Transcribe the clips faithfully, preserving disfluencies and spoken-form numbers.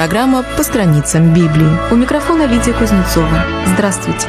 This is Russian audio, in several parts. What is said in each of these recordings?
программа «По страницам Библии». У микрофона Лидия Кузнецова. Здравствуйте.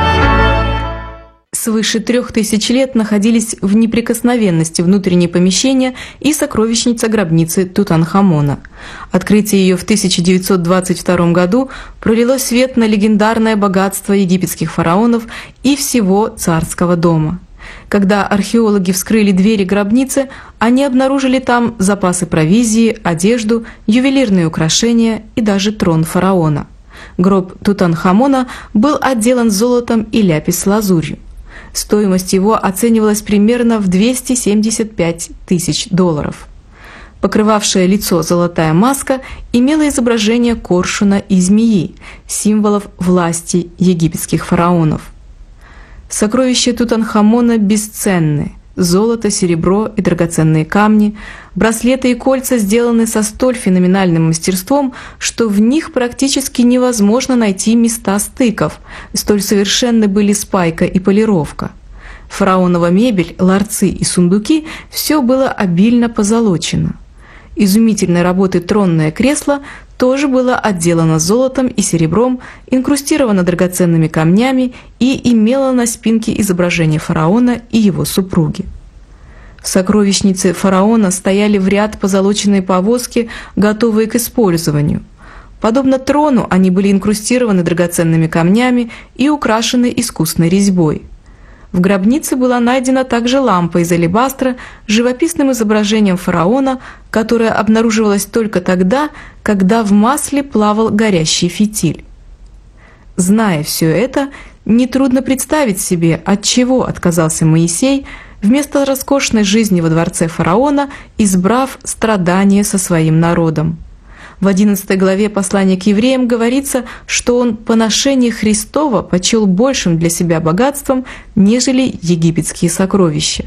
Свыше трех тысяч лет находились в неприкосновенности внутренние помещения и сокровищница гробницы Тутанхамона. Открытие ее в тысяча девятьсот двадцать втором году пролило свет на легендарное богатство египетских фараонов и всего царского дома. Когда археологи вскрыли двери гробницы, они обнаружили там запасы провизии, одежду, ювелирные украшения и даже трон фараона. Гроб Тутанхамона был отделан золотом и ляпис-лазурью. Стоимость его оценивалась примерно в двести семьдесят пять тысяч долларов. Покрывавшая лицо золотая маска имела изображение коршуна и змеи, символов власти египетских фараонов. Сокровища Тутанхамона бесценны. Золото, серебро и драгоценные камни, браслеты и кольца сделаны со столь феноменальным мастерством, что в них практически невозможно найти места стыков, столь совершенны были спайка и полировка. Фараонова мебель, ларцы и сундуки – все было обильно позолочено. Изумительной работы тронное кресло тоже было отделано золотом и серебром, инкрустировано драгоценными камнями и имело на спинке изображение фараона и его супруги. В сокровищнице фараона стояли в ряд позолоченные повозки, готовые к использованию. Подобно трону, они были инкрустированы драгоценными камнями и украшены искусной резьбой. В гробнице была найдена также лампа из алебастра с живописным изображением фараона, которая обнаруживалась только тогда, когда в масле плавал горящий фитиль. Зная все это, нетрудно представить себе, от чего отказался Моисей, вместо роскошной жизни во дворце фараона, избрав страдания со своим народом. В одиннадцатой главе послания к евреям говорится, что он поношение Христова почел большим для себя богатством, нежели египетские сокровища.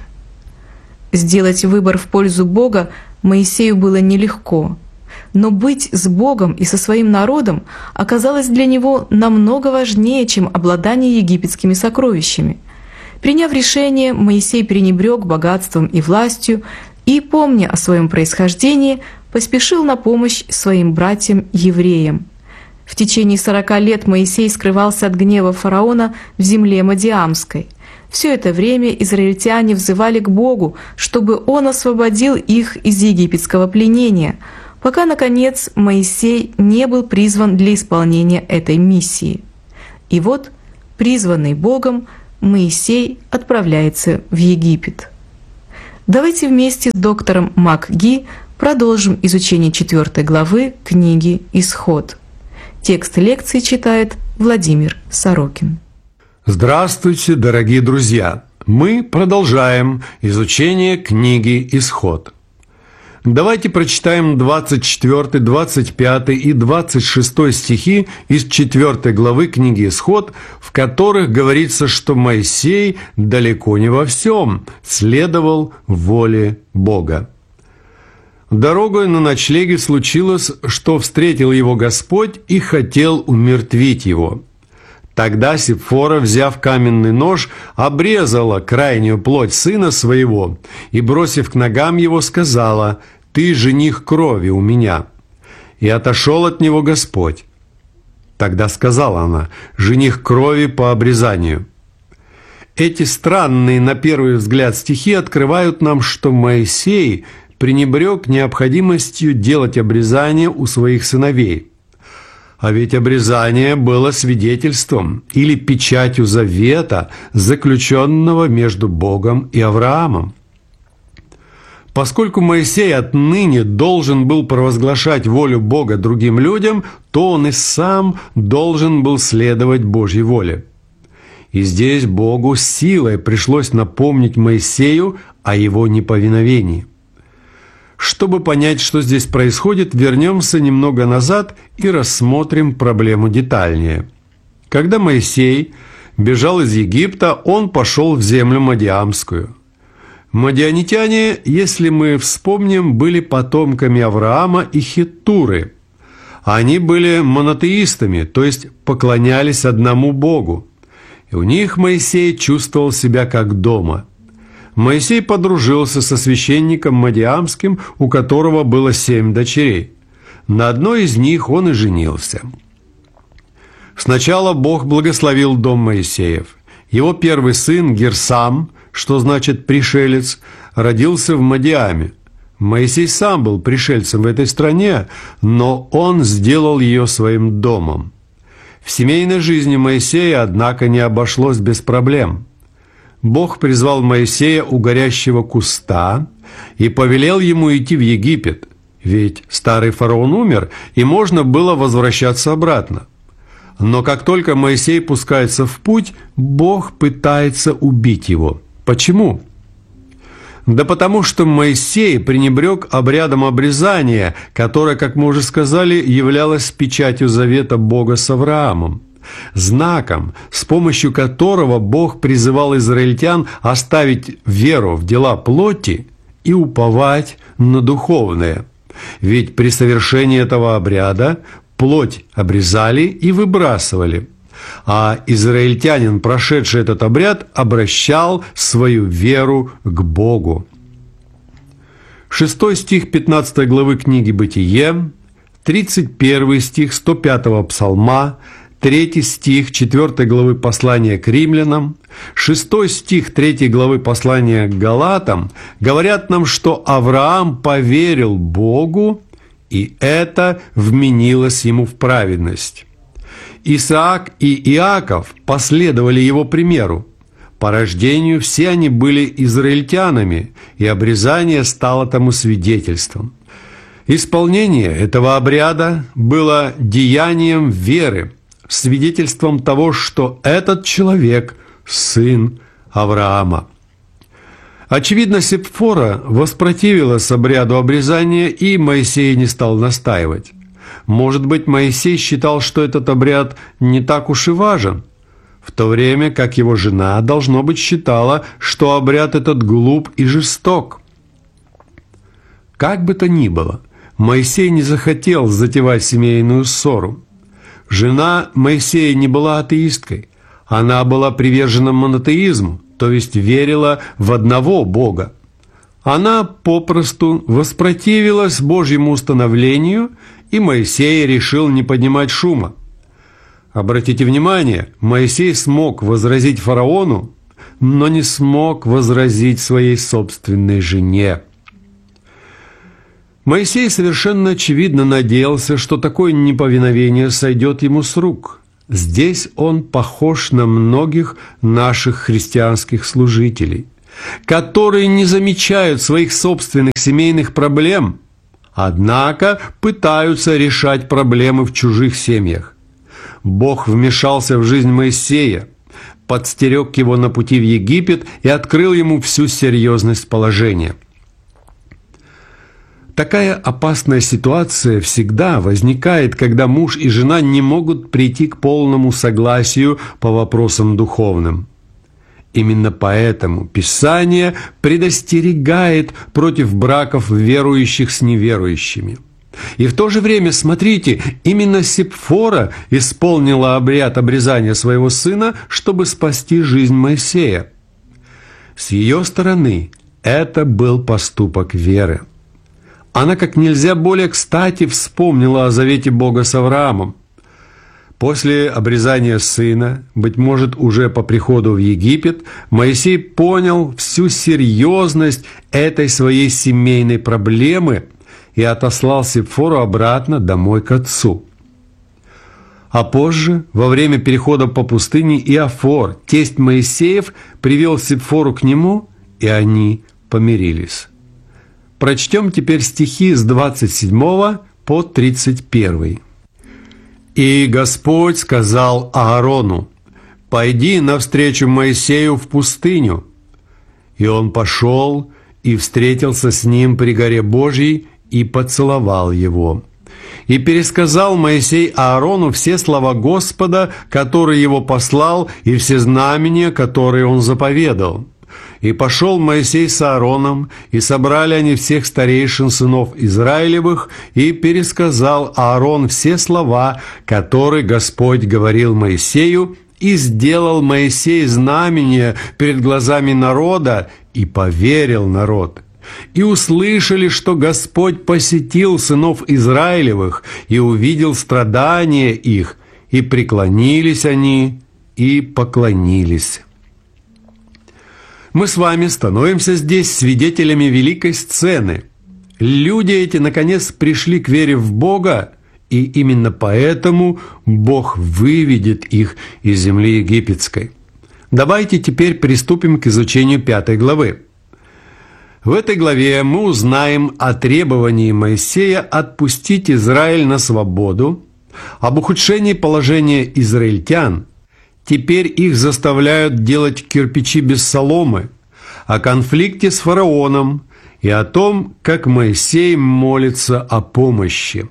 Сделать выбор в пользу Бога Моисею было нелегко, но быть с Богом и со своим народом оказалось для него намного важнее, чем обладание египетскими сокровищами. Приняв решение, Моисей пренебрег богатством и властью и, помня о своем происхождении, поспешил на помощь своим братьям-евреям. В течение сорока лет Моисей скрывался от гнева фараона в земле Мадиамской. Все это время израильтяне взывали к Богу, чтобы Он освободил их из египетского пленения, пока, наконец, Моисей не был призван для исполнения этой миссии. И вот, призванный Богом, Моисей отправляется в Египет. Давайте вместе с доктором МакГи продолжим изучение четвёртой главы книги «Исход». Текст лекции читает Владимир Сорокин. Здравствуйте, дорогие друзья! Мы продолжаем изучение книги «Исход». Давайте прочитаем двадцать четвёртый, двадцать пятый и двадцать шестой стихи из четвёртой главы книги «Исход», в которых говорится, что Моисей далеко не во всем следовал воле Бога. Дорогой на ночлеге случилось, что встретил его Господь и хотел умертвить его. Тогда Сипфора, взяв каменный нож, обрезала крайнюю плоть сына своего и, бросив к ногам его, сказала: «Ты жених крови у меня». И отошел от него Господь. Тогда сказала она: «Жених крови по обрезанию». Эти странные на первый взгляд стихи открывают нам, что Моисей пренебрег необходимостью делать обрезание у своих сыновей. А ведь обрезание было свидетельством или печатью завета, заключенного между Богом и Авраамом. Поскольку Моисей отныне должен был провозглашать волю Бога другим людям, то он и сам должен был следовать Божьей воле. И здесь Богу силой пришлось напомнить Моисею о его неповиновении. Чтобы понять, что здесь происходит, вернемся немного назад и рассмотрим проблему детальнее. Когда Моисей бежал из Египта, он пошел в землю Мадиамскую. Мадианитяне, если мы вспомним, были потомками Авраама и Хеттуры. Они были монотеистами, то есть поклонялись одному Богу. И у них Моисей чувствовал себя как дома. Моисей подружился со священником Мадиамским, у которого было семь дочерей. На одной из них он и женился. Сначала Бог благословил дом Моисеев. Его первый сын Герсам, что значит «пришелец», родился в Мадиаме. Моисей сам был пришельцем в этой стране, но он сделал ее своим домом. В семейной жизни Моисея, однако, не обошлось без проблем. Бог призвал Моисея у горящего куста и повелел ему идти в Египет, ведь старый фараон умер, и можно было возвращаться обратно. Но как только Моисей пускается в путь, Бог пытается убить его. Почему? Да потому что Моисей пренебрег обрядом обрезания, которое, как мы уже сказали, являлось печатью завета Бога с Авраамом, знаком, с помощью которого Бог призывал израильтян оставить веру в дела плоти и уповать на духовное. Ведь при совершении этого обряда плоть обрезали и выбрасывали, а израильтянин, прошедший этот обряд, обращал свою веру к Богу. Шестой стих пятнадцатой главы книги «Бытие», тридцать первый стих сто пятого псалма, третий стих четвёртой главы послания к римлянам, шестой стих третьей главы послания к галатам говорят нам, что Авраам поверил Богу, и это вменилось ему в праведность. Исаак и Иаков последовали его примеру. По рождению все они были израильтянами, и обрезание стало тому свидетельством. Исполнение этого обряда было деянием веры, свидетельством того, что этот человек – сын Авраама. Очевидно, Сепфора воспротивилась обряду обрезания, и Моисей не стал настаивать. Может быть, Моисей считал, что этот обряд не так уж и важен, в то время как его жена, должно быть, считала, что обряд этот глуп и жесток. Как бы то ни было, Моисей не захотел затевать семейную ссору. Жена Моисея не была атеисткой, она была привержена монотеизму, то есть верила в одного Бога. Она попросту воспротивилась Божьему установлению, и Моисей решил не поднимать шума. Обратите внимание, Моисей смог возразить фараону, но не смог возразить своей собственной жене. Моисей совершенно очевидно надеялся, что такое неповиновение сойдет ему с рук. Здесь он похож на многих наших христианских служителей, которые не замечают своих собственных семейных проблем, однако пытаются решать проблемы в чужих семьях. Бог вмешался в жизнь Моисея, подстерег его на пути в Египет и открыл ему всю серьезность положения. Такая опасная ситуация всегда возникает, когда муж и жена не могут прийти к полному согласию по вопросам духовным. Именно поэтому Писание предостерегает против браков верующих с неверующими. И в то же время, смотрите, именно Сепфора исполнила обряд обрезания своего сына, чтобы спасти жизнь Моисея. С ее стороны это был поступок веры. Она как нельзя более кстати вспомнила о завете Бога с Авраамом. После обрезания сына, быть может, уже по приходу в Египет, Моисей понял всю серьезность этой своей семейной проблемы и отослал Сепфору обратно домой к отцу. А позже, во время перехода по пустыне, Иофор, тесть Моисеев, привел Сепфору к нему, и они помирились. Прочтем теперь стихи с двадцать седьмого по тридцать первый. «И Господь сказал Аарону: пойди навстречу Моисею в пустыню. И он пошел и встретился с ним при горе Божьей и поцеловал его. И пересказал Моисей Аарону все слова Господа, который его послал, и все знамения, которые он заповедал. И пошел Моисей с Аароном, и собрали они всех старейшин сынов Израилевых, и пересказал Аарон все слова, которые Господь говорил Моисею, и сделал Моисей знамение перед глазами народа, и поверил народ, и услышали, что Господь посетил сынов Израилевых и увидел страдания их, и преклонились они и поклонились». Мы с вами становимся здесь свидетелями великой сцены. Люди эти, наконец, пришли к вере в Бога, и именно поэтому Бог выведет их из земли египетской. Давайте теперь приступим к изучению пятой главы. В этой главе мы узнаем о требовании Моисея отпустить Израиль на свободу, об ухудшении положения израильтян. Теперь их заставляют делать кирпичи без соломы, о конфликте с фараоном и о том, как Моисей молится о помощи.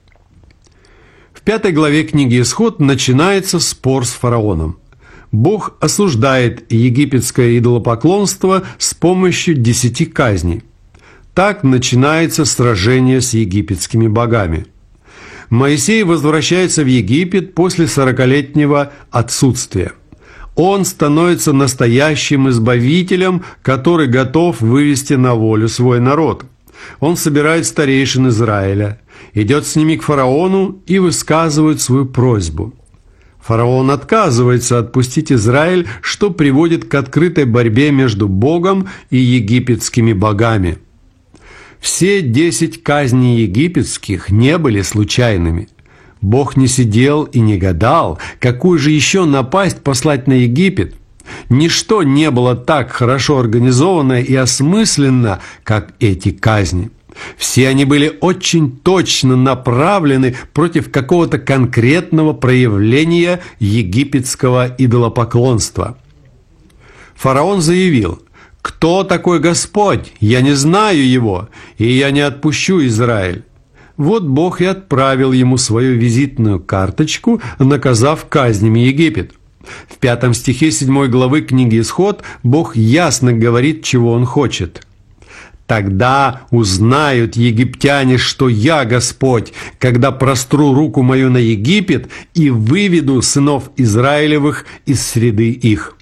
В пятой главе книги «Исход» начинается спор с фараоном. Бог осуждает египетское идолопоклонство с помощью десяти казней. Так начинается сражение с египетскими богами. Моисей возвращается в Египет после сорокалетнего отсутствия. Он становится настоящим избавителем, который готов вывести на волю свой народ. Он собирает старейшин Израиля, идет с ними к фараону и высказывает свою просьбу. Фараон отказывается отпустить Израиль, что приводит к открытой борьбе между Богом и египетскими богами. Все десять казней египетских не были случайными. Бог не сидел и не гадал, какую же еще напасть послать на Египет. Ничто не было так хорошо организовано и осмысленно, как эти казни. Все они были очень точно направлены против какого-то конкретного проявления египетского идолопоклонства. Фараон заявил: «Кто такой Господь? Я не знаю его, и я не отпущу Израиль». Вот Бог и отправил ему свою визитную карточку, наказав казнями Египет. В пятом стихе седьмой главы книги «Исход» Бог ясно говорит, чего Он хочет. «Тогда узнают египтяне, что я Господь, когда простру руку мою на Египет и выведу сынов Израилевых из среды их».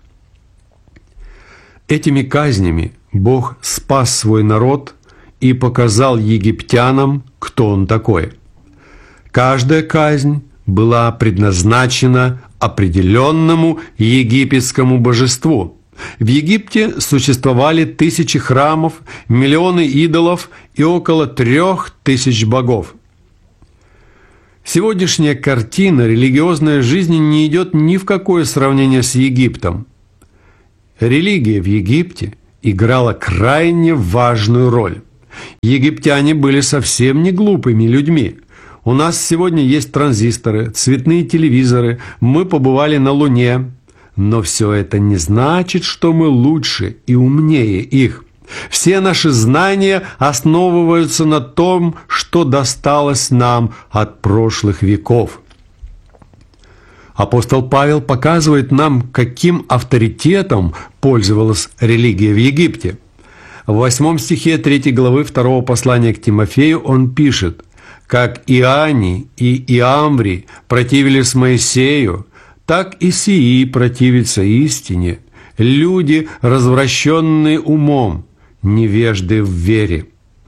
Этими казнями Бог спас свой народ и показал египтянам, кто Он такой. Каждая казнь была предназначена определенному египетскому божеству. В Египте существовали тысячи храмов, миллионы идолов и около трех тысяч богов. Сегодняшняя картина религиозной жизни не идет ни в какое сравнение с Египтом. Религия в Египте играла крайне важную роль. Египтяне были совсем не глупыми людьми. У нас сегодня есть транзисторы, цветные телевизоры, мы побывали на Луне. Но все это не значит, что мы лучше и умнее их. Все наши знания основываются на том, что досталось нам от прошлых веков. Апостол Павел показывает нам, каким авторитетом пользовалась религия в Египте. В восьмом стихе третьей главы второго послания к Тимофею он пишет: «Как Иани и Иамври противились Моисею, так и сии противятся истине, люди, развращенные умом, невежды в вере».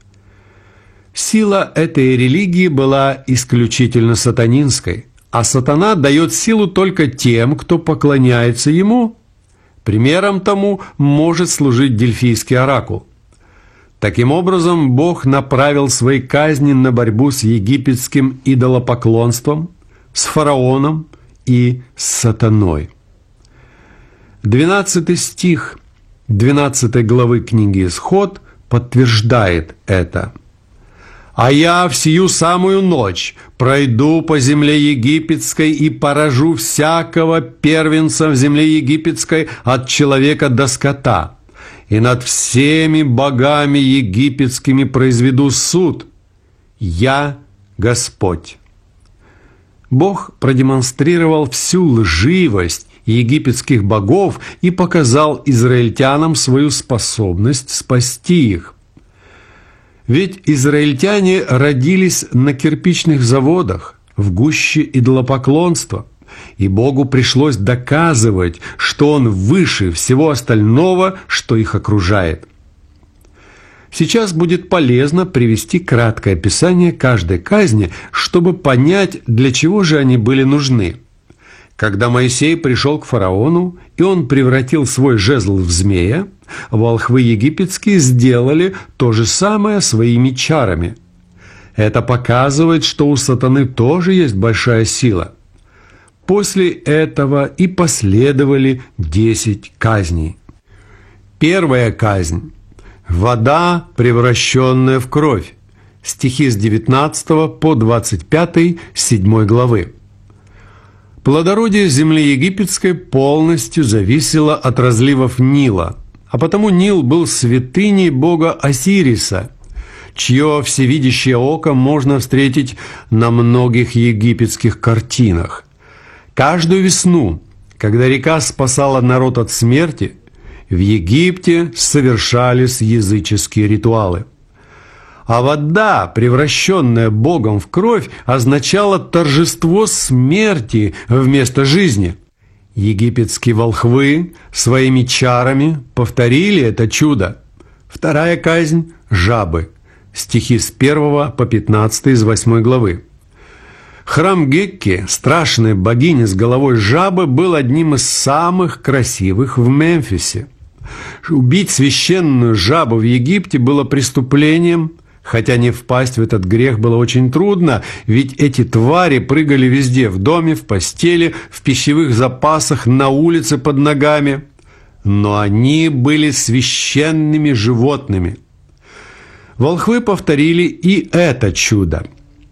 Сила этой религии была исключительно сатанинской, а сатана дает силу только тем, кто поклоняется ему. Примером тому может служить Дельфийский оракул. Таким образом, Бог направил свои казни на борьбу с египетским идолопоклонством, с фараоном и с сатаной. Двенадцатый стих двенадцатой главы книги «Исход» подтверждает это. «А я в сию самую ночь пройду по земле египетской и поражу всякого первенца в земле египетской от человека до скота, и над всеми богами египетскими произведу суд. Я Господь». Бог продемонстрировал всю лживость египетских богов и показал израильтянам свою способность спасти их. Ведь израильтяне родились на кирпичных заводах, в гуще идолопоклонства, и Богу пришлось доказывать, что Он выше всего остального, что их окружает. Сейчас будет полезно привести краткое описание каждой казни, чтобы понять, для чего же они были нужны. Когда Моисей пришел к фараону, и он превратил свой жезл в змея, волхвы египетские сделали то же самое своими чарами. Это показывает, что у сатаны тоже есть большая сила. После этого и последовали десять казней. Первая казнь. Вода, превращенная в кровь. Стихи с девятнадцатого по двадцать пятый седьмой главы. Плодородие земли египетской полностью зависело от разливов Нила, а потому Нил был святыней бога Осириса, чье всевидящее око можно встретить на многих египетских картинах. Каждую весну, когда река спасала народ от смерти, в Египте совершались языческие ритуалы. А вода, превращенная Богом в кровь, означала торжество смерти вместо жизни. Египетские волхвы своими чарами повторили это чудо. Вторая казнь – жабы. Стихи с первого по пятнадцатый из восьмой главы. Храм Гекки, страшной богини с головой жабы, был одним из самых красивых в Мемфисе. Убить священную жабу в Египте было преступлением, хотя не впасть в этот грех было очень трудно, ведь эти твари прыгали везде: в доме, в постели, в пищевых запасах, на улице под ногами. Но они были священными животными. Волхвы повторили и это чудо.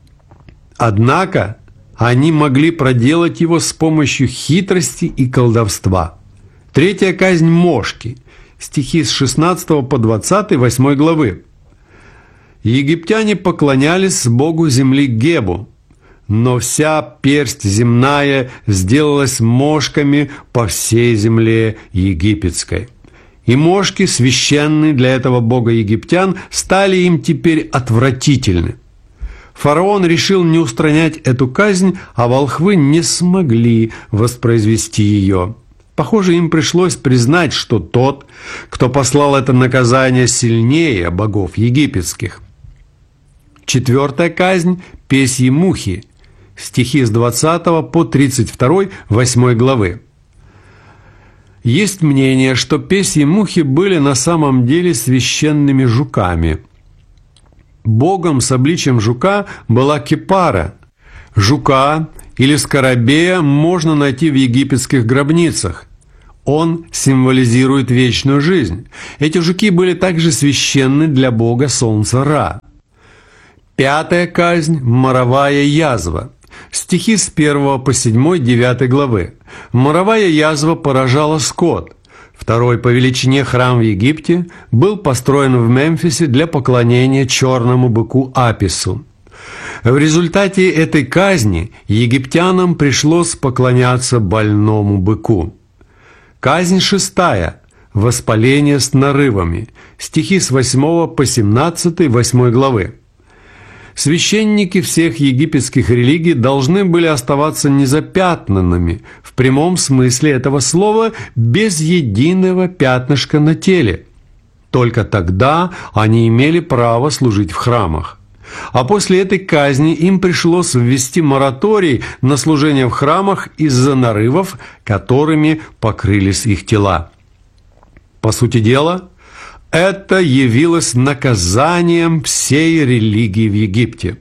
Однако они могли проделать его с помощью хитрости и колдовства. Третья казнь мошки. Стихи с шестнадцатого по двадцатый восьмой главы. Египтяне поклонялись богу земли Гебу, но вся персть земная сделалась мошками по всей земле египетской. И мошки, священные для этого бога египтян, стали им теперь отвратительны. Фараон решил не устранять эту казнь, а волхвы не смогли воспроизвести ее. Похоже, им пришлось признать, что тот, кто послал это наказание, сильнее богов египетских. Четвертая казнь – песьи мухи. Стихи с двадцатого по тридцать второй восьмой главы. Есть мнение, что песьи мухи были на самом деле священными жуками. Богом с обличием жука была Кипара. Жука или скоробея можно найти в египетских гробницах. Он символизирует вечную жизнь. Эти жуки были также священны для бога солнца Ра. Пятая казнь – моровая язва. Стихи с первого по седьмой девятой главы. Моровая язва поражала скот. Второй по величине храм в Египте был построен в Мемфисе для поклонения черному быку Апису. В результате этой казни египтянам пришлось поклоняться больному быку. Казнь шестая – воспаление с нарывами. Стихи с восьмого по семнадцатый восьмой главы. Священники всех египетских религий должны были оставаться незапятнанными, в прямом смысле этого слова, без единого пятнышка на теле. Только тогда они имели право служить в храмах. А после этой казни им пришлось ввести мораторий на служение в храмах из-за нарывов, которыми покрылись их тела. По сути дела, это явилось наказанием всей религии в Египте.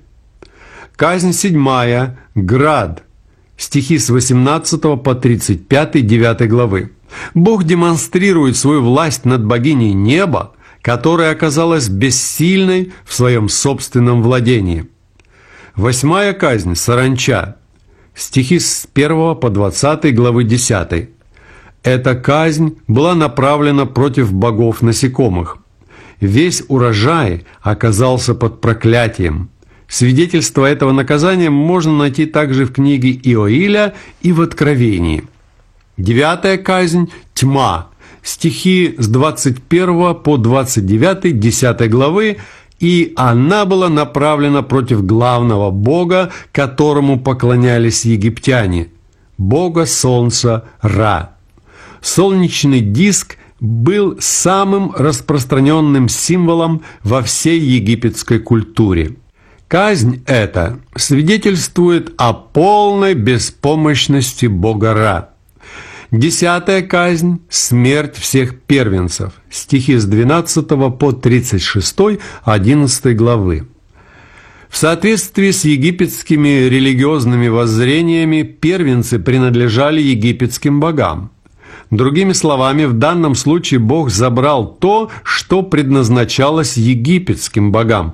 Казнь седьмая – град. Стихи с восемнадцатого по тридцать пятый девятой главы. Бог демонстрирует свою власть над богиней неба, которая оказалась бессильной в своем собственном владении. Восьмая казнь – саранча. Стихи с первого по двадцатый главы десятой. Эта казнь была направлена против богов насекомых. Весь урожай оказался под проклятием. Свидетельство этого наказания можно найти также в книге Иоиля и в Откровении. Девятая казнь – тьма. Стихи с двадцать первого по двадцать девятый десятой главы, и она была направлена против главного бога, которому поклонялись египтяне – бога солнца Ра. Солнечный диск был самым распространенным символом во всей египетской культуре. Казнь эта свидетельствует о полной беспомощности бога Ра. Десятая казнь – смерть всех первенцев. Стихи с двенадцатого по тридцать шестой, одиннадцатой главы. В соответствии с египетскими религиозными воззрениями первенцы принадлежали египетским богам. Другими словами, в данном случае Бог забрал то, что предназначалось египетским богам.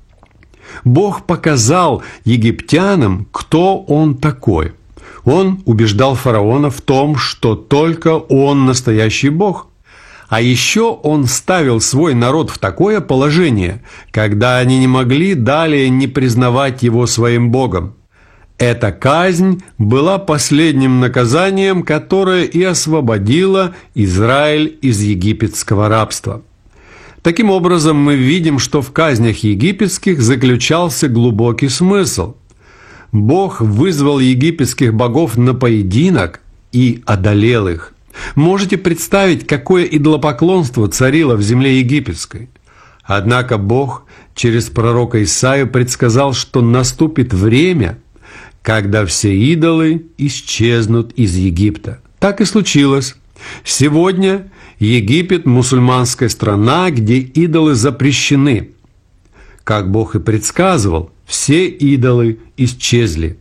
Бог показал египтянам, кто Он такой. Он убеждал фараона в том, что только он настоящий Бог. А еще он ставил свой народ в такое положение, когда они не могли далее не признавать его своим Богом. Эта казнь была последним наказанием, которое и освободило Израиль из египетского рабства. Таким образом, мы видим, что в казнях египетских заключался глубокий смысл. Бог вызвал египетских богов на поединок и одолел их. Можете представить, какое идолопоклонство царило в земле египетской? Однако Бог через пророка Исаию предсказал, что наступит время, когда все идолы исчезнут из Египта. Так и случилось. Сегодня Египет – мусульманская страна, где идолы запрещены. Как Бог и предсказывал, все идолы исчезли.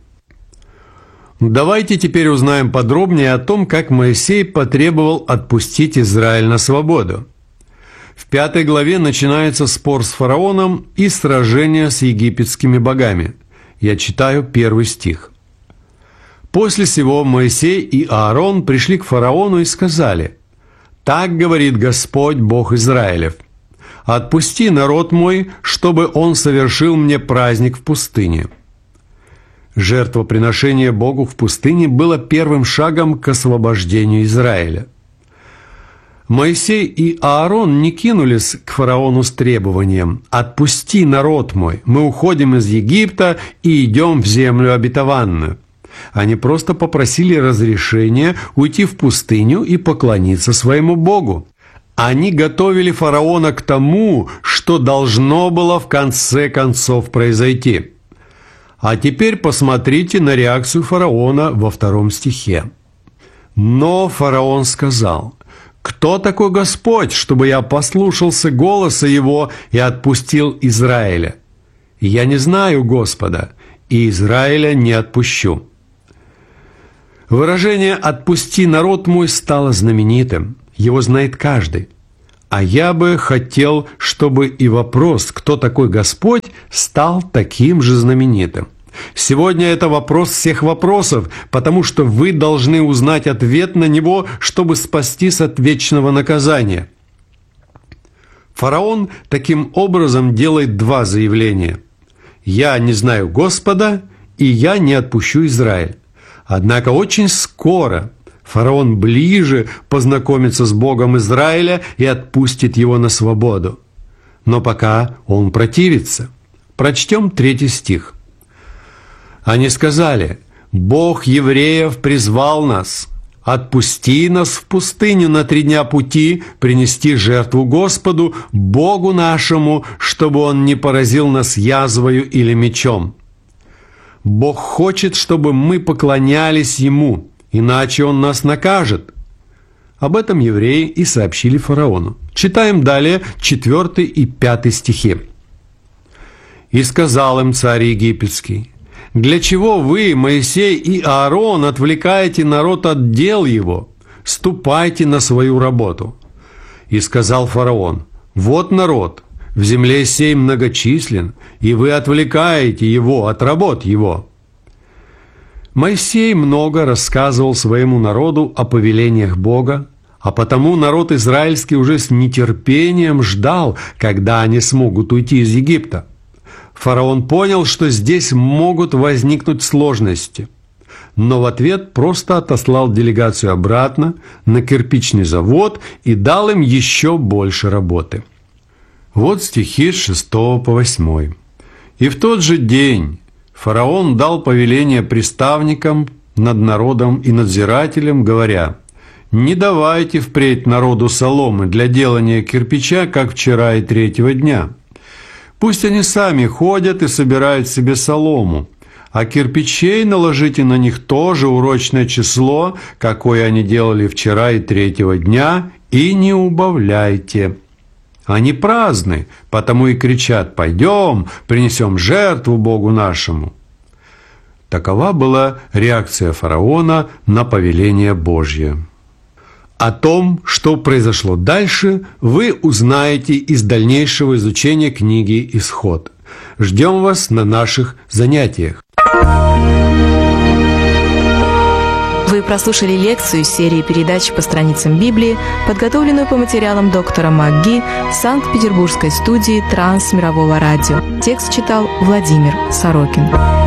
Давайте теперь узнаем подробнее о том, как Моисей потребовал отпустить Израиль на свободу. В пятой главе начинается спор с фараоном и сражение с египетскими богами. Я читаю первый стих. «После сего Моисей и Аарон пришли к фараону и сказали: «Так говорит Господь, Бог Израилев: отпусти народ мой, чтобы он совершил мне праздник в пустыне». Жертвоприношение Богу в пустыне было первым шагом к освобождению Израиля. Моисей и Аарон не кинулись к фараону с требованием: «Отпусти народ мой, мы уходим из Египта и идем в землю обетованную». Они просто попросили разрешения уйти в пустыню и поклониться своему Богу. Они готовили фараона к тому, что должно было в конце концов произойти. А теперь посмотрите на реакцию фараона во втором стихе. «Но фараон сказал: кто такой Господь, чтобы я послушался голоса его и отпустил Израиля? Я не знаю Господа, и Израиля не отпущу». Выражение «отпусти народ мой» стало знаменитым. Его знает каждый. А я бы хотел, чтобы и вопрос «кто такой Господь» стал таким же знаменитым. Сегодня это вопрос всех вопросов, потому что вы должны узнать ответ на него, чтобы спастись от вечного наказания. Фараон таким образом делает два заявления: «Я не знаю Господа, и я не отпущу Израиль». Однако очень скоро фараон ближе познакомится с Богом Израиля и отпустит его на свободу. Но пока он противится. Прочтем третий стих. Они сказали: «Бог евреев призвал нас. Отпусти нас в пустыню на три дня пути принести жертву Господу, Богу нашему, чтобы Он не поразил нас язвою или мечом». Бог хочет, чтобы мы поклонялись Ему, иначе Он нас накажет. Об этом евреи и сообщили фараону. Читаем далее четвертый и пятый стихи. «И сказал им царь египетский: для чего вы, Моисей и Аарон, отвлекаете народ от дел его? Ступайте на свою работу». И сказал фараон: вот народ, в земле сей многочислен, и вы отвлекаете его от работ его. Моисей много рассказывал своему народу о повелениях Бога, а потому народ израильский уже с нетерпением ждал, когда они смогут уйти из Египта. Фараон понял, что здесь могут возникнуть сложности, но в ответ просто отослал делегацию обратно на кирпичный завод и дал им еще больше работы. Вот стихи с шестого по восьмой. «И в тот же день фараон дал повеление приставникам над народом и надзирателям, говоря: Не давайте впредь народу соломы для делания кирпича, как вчера и третьего дня. Пусть они сами ходят и собирают себе солому, а кирпичей наложите на них тоже урочное число, какое они делали вчера и третьего дня, и не убавляйте. Они праздны, потому и кричат: «Пойдем, принесем жертву Богу нашему». Такова была реакция фараона на повеление Божье. О том, что произошло дальше, вы узнаете из дальнейшего изучения книги «Исход». Ждем вас на наших занятиях. Вы прослушали лекцию из серии передач по страницам Библии, подготовленную по материалам доктора МакГи в Санкт-Петербургской студии Трансмирового радио. Текст читал Владимир Сорокин.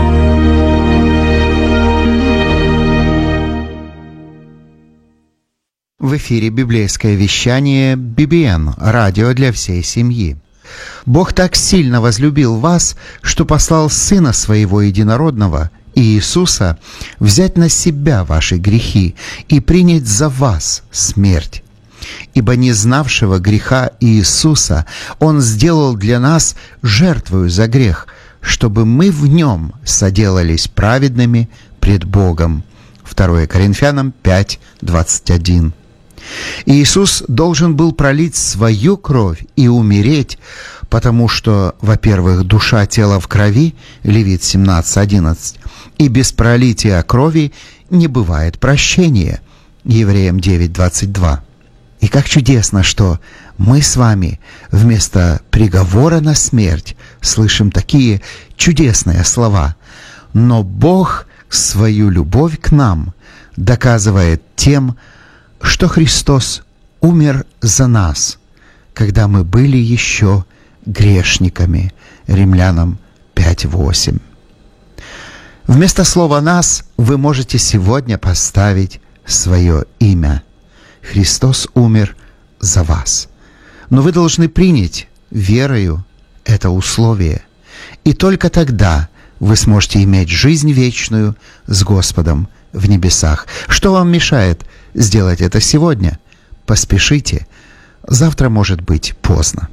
В эфире библейское вещание би би эн, радио для всей семьи. Бог так сильно возлюбил вас, что послал Сына Своего Единородного, Иисуса, взять на себя ваши грехи и принять за вас смерть. Ибо не знавшего греха Иисуса Он сделал для нас жертвою за грех, чтобы мы в Нем соделались праведными пред Богом. второе Коринфянам пять, двадцать один. Иисус должен был пролить свою кровь и умереть, потому что, во-первых, душа тела в крови, Левит семнадцать, одиннадцать, и без пролития крови не бывает прощения, Евреям девять, двадцать два. И как чудесно, что мы с вами вместо приговора на смерть слышим такие чудесные слова. Но Бог свою любовь к нам доказывает тем, что Христос умер за нас, когда мы были еще грешниками. Римлянам пять, восемь. Вместо слова «нас» вы можете сегодня поставить свое имя. Христос умер за вас. Но вы должны принять верою это условие. И только тогда вы сможете иметь жизнь вечную с Господом в небесах. Что вам мешает сделать это сегодня? Поспешите. Завтра может быть поздно.